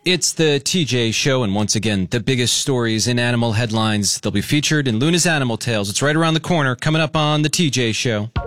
It's the TJ Show, and once again, the biggest stories in animal headlines. They'll be featured in Luna's Animal Tales. It's right around the corner, coming up on the TJ Show.